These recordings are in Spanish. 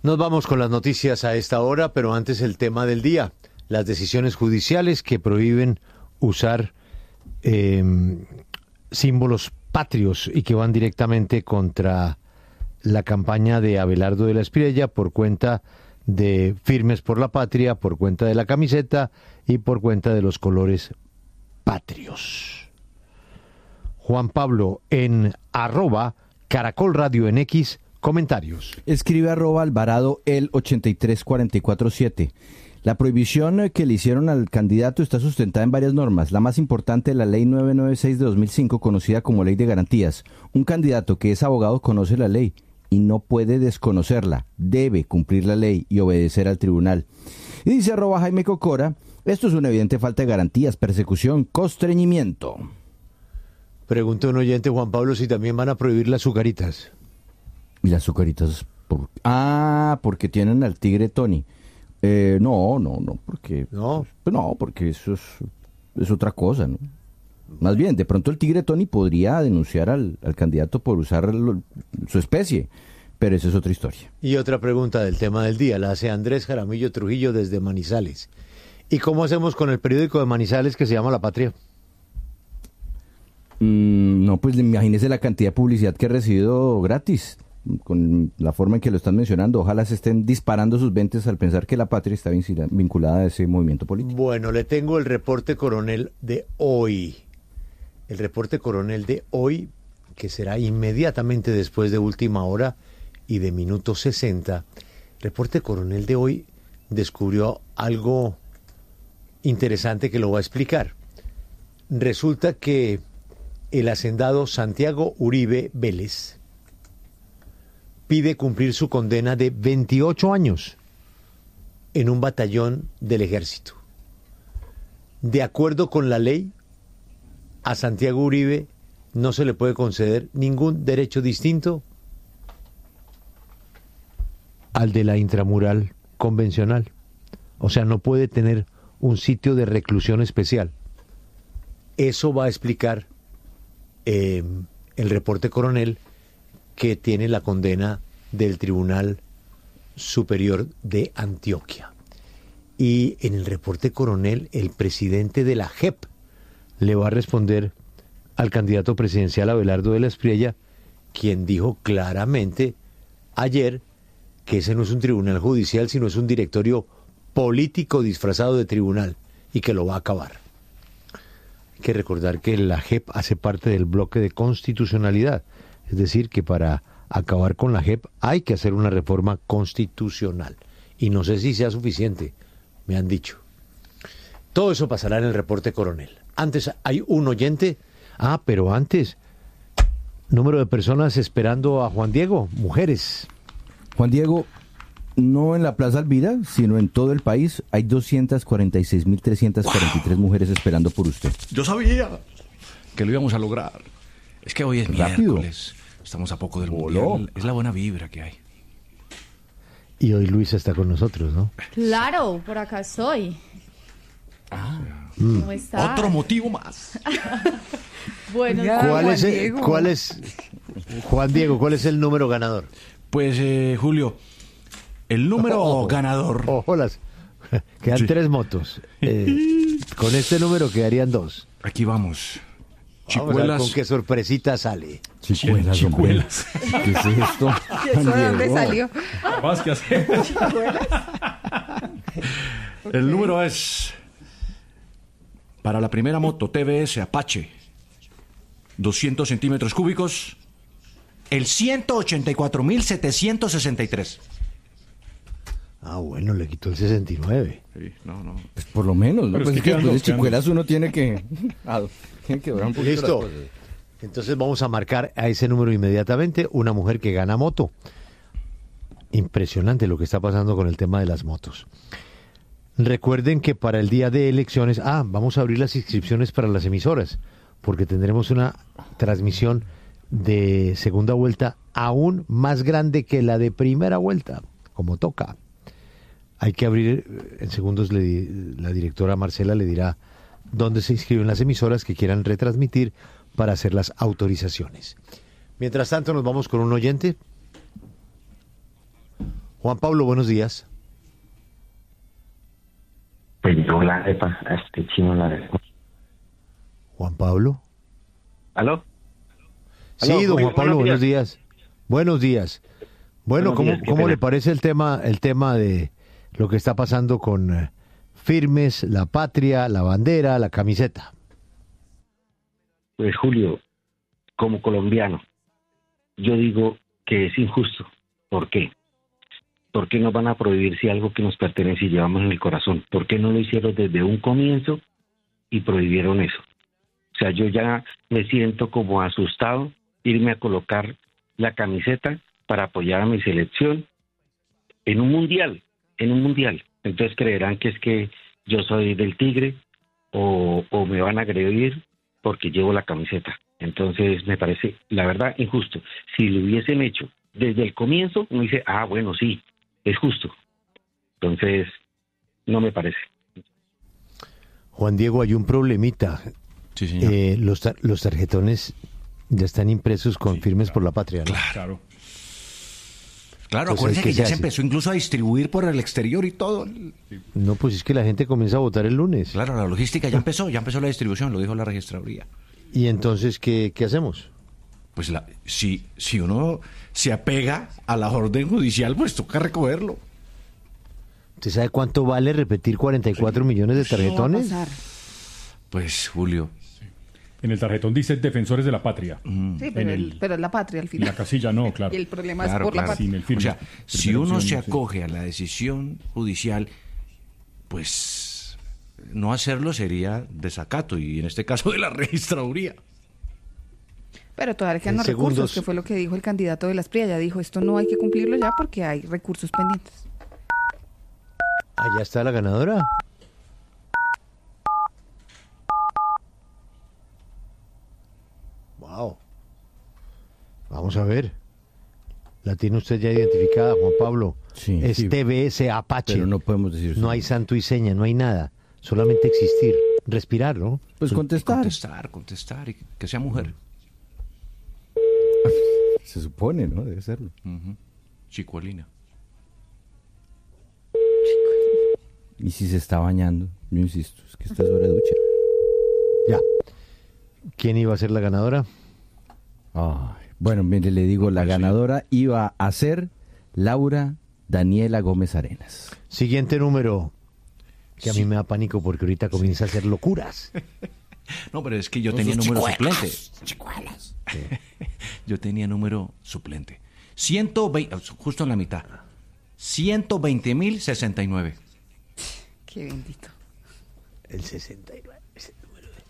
Nos vamos con las noticias a esta hora, pero antes el tema del día. Las decisiones judiciales que prohíben usar símbolos patrios y que van directamente contra la campaña de Abelardo de la Espriella por cuenta de Firmes por la Patria, por cuenta de la camiseta y por cuenta de los colores patrios. Juan Pablo en @Caracol Radio en X, comentarios. Escribe @Alvarado el 83447. La prohibición que le hicieron al candidato está sustentada en varias normas. La más importante, la Ley 996 de 2005, conocida como Ley de Garantías. Un candidato que es abogado conoce la ley y no puede desconocerla. Debe cumplir la ley y obedecer al tribunal. Y dice @Jaime Cocora, esto es una evidente falta de garantías, persecución, constreñimiento. Pregunta un oyente, Juan Pablo, si también van a prohibir las azucaritas. ¿Y las azucaritas? Porque tienen al tigre Tony. No, porque... ¿No? No, porque eso es otra cosa, ¿no? Más bien, de pronto el tigre Tony podría denunciar al candidato por usar su especie, pero esa es otra historia. Y otra pregunta del tema del día, la hace Andrés Jaramillo Trujillo desde Manizales. ¿Y cómo hacemos con el periódico de Manizales que se llama La Patria? No, pues imagínese la cantidad de publicidad que he recibido gratis, con la forma en que lo están mencionando. Ojalá se estén disparando sus ventas al pensar que La Patria está vinculada a ese movimiento político. Bueno, le tengo el reporte coronel de hoy. El reporte coronel de hoy, que será inmediatamente después de Última Hora y de Minuto 60. Reporte coronel de hoy descubrió algo interesante que lo va a explicar. Resulta que el hacendado Santiago Uribe Vélez pide cumplir su condena de 28 años en un batallón del ejército. De acuerdo con la ley, a Santiago Uribe no se le puede conceder ningún derecho distinto al de la intramural convencional. O sea, no puede tener un sitio de reclusión especial. Eso va a explicar el reporte coronel que tiene la condena del Tribunal Superior de Antioquia. Y en el reporte coronel, el presidente de la JEP le va a responder al candidato presidencial Abelardo de la Espriella, quien dijo claramente ayer que ese no es un tribunal judicial, sino es un directorio político disfrazado de tribunal y que lo va a acabar. Hay que recordar que la JEP hace parte del bloque de constitucionalidad, es decir, que para acabar con la JEP hay que hacer una reforma constitucional. Y no sé si sea suficiente, me han dicho. Todo eso pasará en el reporte coronel. Antes hay un oyente. Pero antes, número de personas esperando a Juan Diego, mujeres. Juan Diego, no en la Plaza Alvira, sino en todo el país, hay 246.343 mujeres esperando por usted. Yo sabía que lo íbamos a lograr. Es que hoy es Rápido. miércoles. Estamos a poco del mundial. Es la buena vibra que hay. Y hoy Luisa está con nosotros, ¿no? Claro, por acá estoy. ¿Cómo está? Otro motivo más. Bueno, ¿Cuál es, Juan Diego, cuál es el número ganador? Pues, Julio, el número ganador... Ojo, quedan Sí. 3 motos. Con este número quedarían 2. Aquí vamos. Vamos a ver Chicuelas. con qué sorpresita sale. Chicuelas, Chicuelas. hombre. ¿Qué es esto? ¿Eso de dónde salió? Más que hacer. El número es... Para la primera moto TBS Apache, 200 centímetros cúbicos, el 184.763. Bueno, le quitó el 69. Sí, no. Pues por lo menos, ¿no? Pero Pues es que es que quedan después de dos, Chicuelas uno tiene que durar un poquito. Listo. las cosas. Entonces vamos a marcar a ese número inmediatamente una mujer que gana moto. Impresionante lo que está pasando con el tema de las motos. Recuerden que para el día de elecciones, vamos a abrir las inscripciones para las emisoras, porque tendremos una transmisión de segunda vuelta aún más grande que la de primera vuelta, como toca. Hay que abrir, en segundos la directora Marcela le dirá dónde se inscriben las emisoras que quieran retransmitir para hacer las autorizaciones. Mientras tanto nos vamos con un oyente. Juan Pablo, buenos días. Pues yo la arepa, a este chino la arepa. Juan Pablo. ¿Aló? Sí, Aló, don Julio, Juan Pablo, buenos días. Buenos días. Bueno, Buenos días, qué ¿cómo pena. le parece el tema de lo que está pasando con Firmes, la patria, la bandera, la camiseta? Pues Julio, como colombiano, yo digo que es injusto. ¿Por qué? ¿Por qué nos van a prohibir si algo que nos pertenece y llevamos en el corazón? ¿Por qué no lo hicieron desde un comienzo y prohibieron eso? O sea, yo ya me siento como asustado irme a colocar la camiseta para apoyar a mi selección en un mundial. Entonces creerán que es que yo soy del Tigre o me van a agredir porque llevo la camiseta. Entonces me parece, la verdad, injusto. Si lo hubiesen hecho desde el comienzo, uno dice, bueno, sí, es justo. Entonces, no me parece. Juan Diego, hay un problemita. Sí, señor. Los tarjetones ya están impresos con Firmes por la Patria, ¿no? Claro. Entonces, Claro, acuérdense ¿qué que se ya se hace? empezó incluso a distribuir por el exterior y todo. No, pues es que la gente comienza a votar el lunes. Claro, la logística ya empezó la distribución, lo dijo la registraduría. Y entonces, ¿qué hacemos? Pues si uno se apega a la orden judicial, pues toca recogerlo. ¿Usted sabe cuánto vale repetir 44 millones de ¿Qué va a tarjetones? pasar? Pues, Julio. En el tarjetón dice Defensores de la Patria. Sí, pero, En pero es la patria al en final. la casilla no, claro. Y el problema Claro, es por la claro. patria. Sin el firme. O sea, si Primera uno opción, se sí. acoge a la decisión judicial, pues no hacerlo sería desacato, y en este caso de la registraduría. Pero todavía quedan En los segundos. recursos, que fue lo que dijo el candidato de las PRI. Ya dijo, esto no hay que cumplirlo ya porque hay recursos pendientes. Allá está la ganadora. Wow. Vamos a ver. La tiene usted ya identificada, Juan Pablo. Sí, Es sí. TBS Apache. Pero no podemos decir No hay santo y seña, no hay nada. Solamente existir. Respirar, ¿no? Pues contestar. Contestar y que sea mujer. Se supone, ¿no? Debe serlo. Chicuelina. Y si se está bañando, yo insisto, es que esta es hora de ducha. Ya. ¿Quién iba a ser la ganadora? Ay, bueno, mire, le digo, la ganadora iba a ser Laura Daniela Gómez Arenas. Siguiente número. Que a mí me da pánico porque ahorita comienza a hacer locuras. No, pero es que yo tenía número suplente. Yo tenía número suplente. 120, justo en la mitad. 120.069. Qué bendito. El 69. Ese número de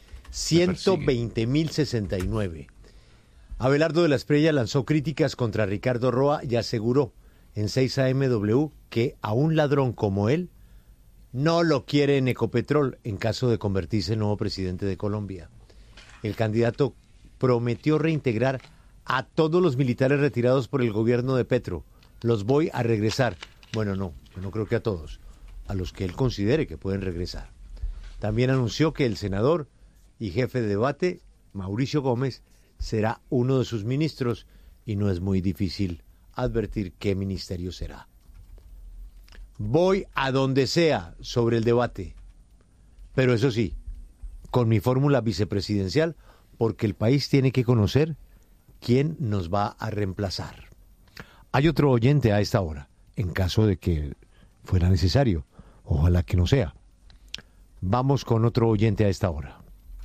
120.069. Abelardo de la Espriella lanzó críticas contra Ricardo Roa y aseguró en 6AMW que a un ladrón como él no lo quiere en Ecopetrol en caso de convertirse en nuevo presidente de Colombia. El candidato prometió reintegrar a todos los militares retirados por el gobierno de Petro. Los voy a regresar. Bueno, no, yo no creo que a todos, a los que él considere que pueden regresar. También anunció que el senador y jefe de debate, Mauricio Gómez, será uno de sus ministros y no es muy difícil advertir qué ministerio será. Voy a donde sea sobre el debate, pero eso sí, con mi fórmula vicepresidencial, porque el país tiene que conocer quién nos va a reemplazar. Hay otro oyente a esta hora, en caso de que fuera necesario, ojalá que no sea. Vamos con otro oyente a esta hora.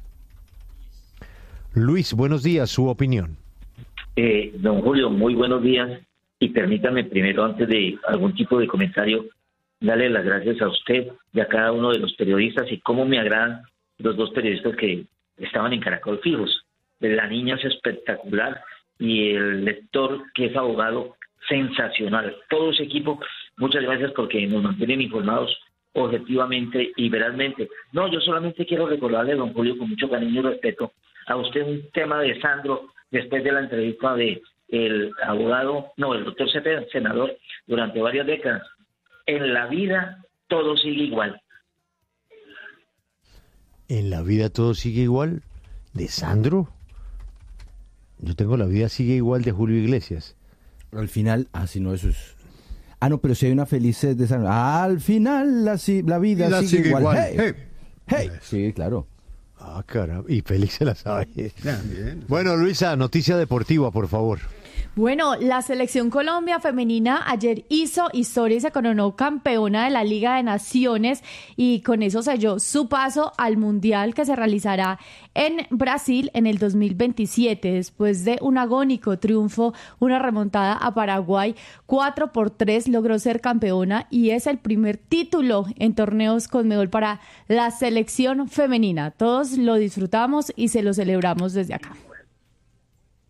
Luis, buenos días, su opinión. Don Julio, muy buenos días. Y permítame primero, antes de algún tipo de comentario, darle las gracias a usted y a cada uno de los periodistas, y cómo me agradan los dos periodistas que estaban en Caracol fijos. La niña es espectacular y el lector, que es abogado, sensacional. Todo ese equipo, muchas gracias porque nos mantienen informados objetivamente y veralmente. No, yo solamente quiero recordarle, don Julio, con mucho cariño y respeto, a usted un tema de Sandro, después de la entrevista de el doctor Cepeda, senador, durante varias décadas. En la vida todo sigue igual. ¿En la vida todo sigue igual? ¿De Sandro? Yo tengo La vida sigue igual de Julio Iglesias. Al final, si no, eso es... Ah, no, pero si hay una feliz de San... Al final la vida sigue igual. Hey, Hey. hey. Sí, claro. Ah, caramba. Y Félix se la sabe. Bien. Bueno, Luisa, noticia deportiva, por favor. Bueno, la selección Colombia femenina ayer hizo historia y se coronó campeona de la Liga de Naciones y con eso selló su paso al Mundial que se realizará en Brasil en el 2027. Después de un agónico triunfo, una remontada a Paraguay 4-3 logró ser campeona y es el primer título en torneos Conmebol para la selección femenina. Todos lo disfrutamos y se lo celebramos desde acá.